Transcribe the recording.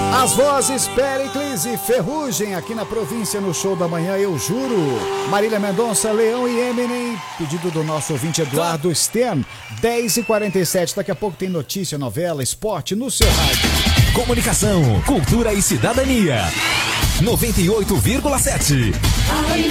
As vozes Péricles e Ferrugem aqui na província no Show da Manhã, eu juro. Marília Mendonça, Leão e Eminem, pedido do nosso ouvinte Eduardo Stern, 10h47, daqui a pouco tem notícia, novela, esporte no seu rádio. Comunicação, cultura e cidadania. 98,7.